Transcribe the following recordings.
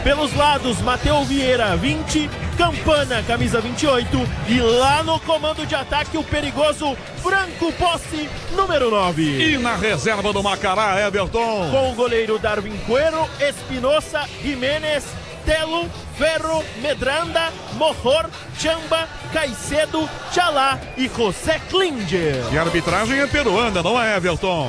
Pelos lados, Matheus Vieira, 20, Campana, camisa 28. E lá no comando de ataque, o perigoso Franco Posse, número 9. E na reserva do Macará, Everton. Com o goleiro Darwin Cuero, Espinosa, Jiménez, Telo, Ferro, Medranda, Mohor, Chamba, Caicedo, Chalá e José Klinger. E a arbitragem é peruana, não é, Everton?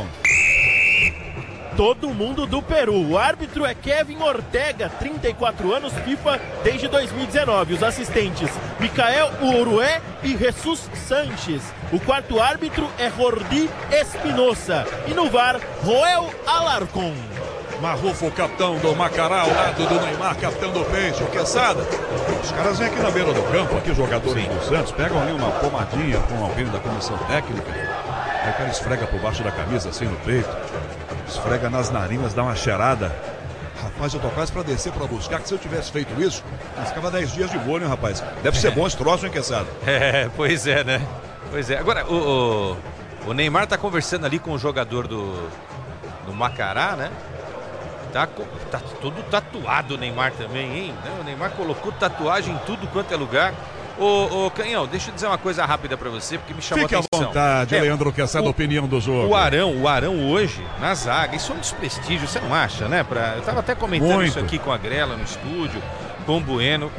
Todo mundo do Peru. O árbitro é Kevin Ortega, 34 anos, FIFA desde 2019. Os assistentes, Micael Urué e Jesus Sanches. O quarto árbitro é Jordi Espinosa. E no VAR, Joel Alarcon. Marrufo, o capitão do Macará, ao lado do Neymar, capitão do Peixe, o Quesada. Os caras vêm aqui na beira do campo, aqui jogadores do Santos, pegam ali uma pomadinha com alguém da comissão técnica. Aí o cara esfrega por baixo da camisa, assim no peito. Esfrega nas narinas, dá uma cheirada. Rapaz, eu tô quase pra descer pra buscar, que se eu tivesse feito isso, eu ficava 10 dias de molho, hein, rapaz? Deve ser bom esse troço, hein, Quesada? Pois é, né? Pois é. Agora, o Neymar tá conversando ali com o jogador do Macará, né? Tá todo tatuado o Neymar também, hein? O Neymar colocou tatuagem em tudo quanto é lugar. Ô Canhão, deixa eu dizer uma coisa rápida pra você, porque me chamou a atenção. Fique à vontade, Leandro, que essa é a opinião do jogo. O Arão hoje, na zaga, isso é um desprestígio, você não acha, né? Eu tava até comentando isso aqui com a Grela no estúdio, com o Bueno.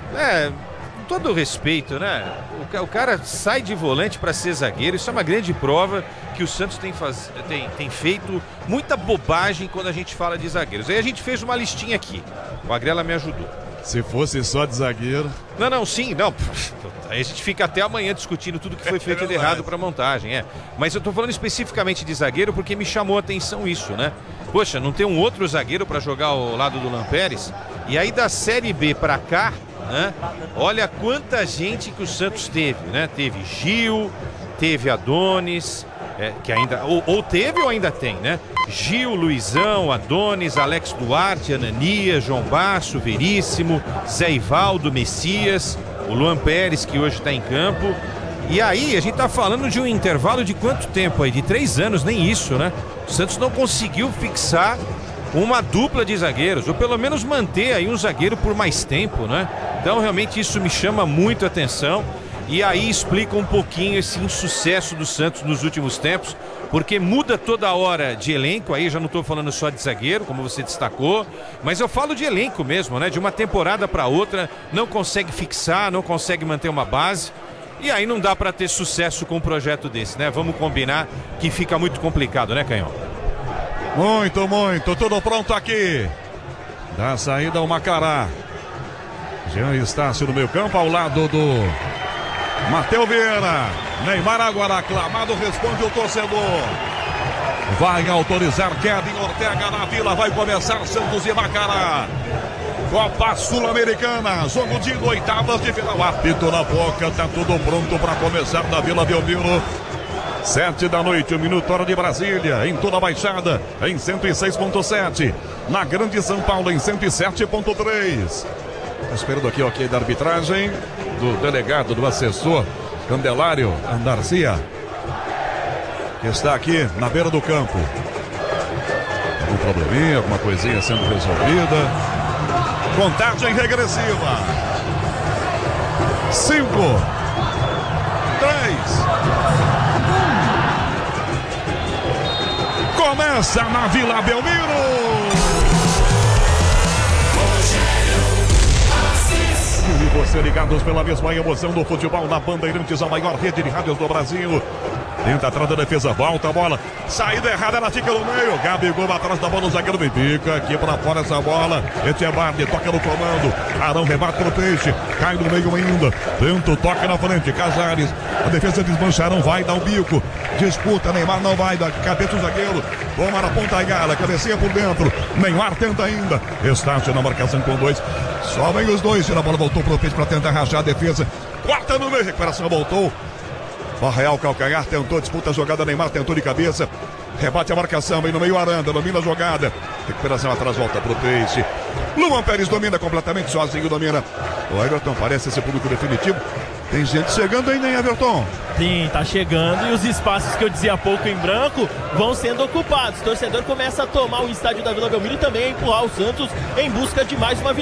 Com todo respeito, né? O cara sai de volante pra ser zagueiro, isso é uma grande prova que o Santos tem feito muita bobagem quando a gente fala de zagueiros. Aí a gente fez uma listinha aqui, o Agrela me ajudou. Se fosse só de zagueiro... Não. Aí a gente fica até amanhã discutindo tudo que foi feito de errado para montagem, Mas eu tô falando especificamente de zagueiro porque me chamou a atenção isso, né? Poxa, não tem um outro zagueiro para jogar ao lado do Lampérez? E aí da Série B para cá, né? Olha quanta gente que o Santos teve, né? Teve Gil, teve Adonis... que ainda, ou teve ou ainda tem, né? Gil, Luizão, Adonis, Alex Duarte, Ananias, João Basso, Veríssimo, Zé Ivaldo, Messias, o Luan Pérez, que hoje está em campo. E aí, a gente tá falando de um intervalo de quanto tempo aí? De 3 anos, nem isso, né? O Santos não conseguiu fixar uma dupla de zagueiros, ou pelo menos manter aí um zagueiro por mais tempo, né? Então, realmente, isso me chama muito a atenção. E aí explica um pouquinho esse insucesso do Santos nos últimos tempos, porque muda toda hora de elenco, aí já não estou falando só de zagueiro, como você destacou, mas eu falo de elenco mesmo, né? De uma temporada para outra, não consegue fixar, não consegue manter uma base, e aí não dá para ter sucesso com um projeto desse, né? Vamos combinar que fica muito complicado, né, Canhão? Muito, tudo pronto aqui. Da saída o Macará. Jean Estácio no meio campo, ao lado do Matheus Vieira. Neymar agora aclamado, responde o torcedor. Vai autorizar Kevin Ortega na Vila. Vai começar Santos e Macará. Copa Sul-Americana, jogo de 8ª de final. Apito na boca, tá tudo pronto para começar na Vila Belmiro. 7 da noite, 1 minuto, hora de Brasília, em toda a Baixada, em 106.7. Na Grande São Paulo, em 107.3. Esperando aqui o ok da arbitragem, do delegado, do assessor, Candelário Andarcia, que está aqui na beira do campo. Algum probleminha, alguma coisinha sendo resolvida. Contagem regressiva. 5, 3, 1. Começa na Vila Belmiro. E você ligados pela mesma emoção do futebol na Bandeirantes, a maior rede de rádios do Brasil. Tenta atrás da defesa, volta a bola. Saída errada, ela fica no meio. Gabigol atrás da bola, o zagueiro fica aqui pra fora essa bola. Etchebardi toca no comando. Arão rebate pro Peixe. Cai no meio ainda. Tenta o toque na frente. Casares. A defesa desmancha. Arão vai dar o bico. Disputa. Neymar não vai. Da cabeça o zagueiro. Toma na ponta a gala. Cabeceia por dentro. Neymar tenta ainda. Estácio na marcação com 2. Só vem os dois. A bola voltou pro Peixe pra tentar rachar a defesa. Quarta no meio. Recuperação voltou. Real calcanhar, tentou, disputa a jogada, Neymar tentou de cabeça, rebate a marcação, vem no meio Aranda, domina a jogada, recuperação atrás, volta pro Peixe. Luan Pérez domina completamente, sozinho domina. O Everton parece esse público definitivo. Tem gente chegando ainda, hein, Everton? Sim, tá chegando e os espaços que eu dizia há pouco em branco vão sendo ocupados. O torcedor começa a tomar o estádio da Vila Belmiro e também a empurrar o Santos em busca de mais uma vitória.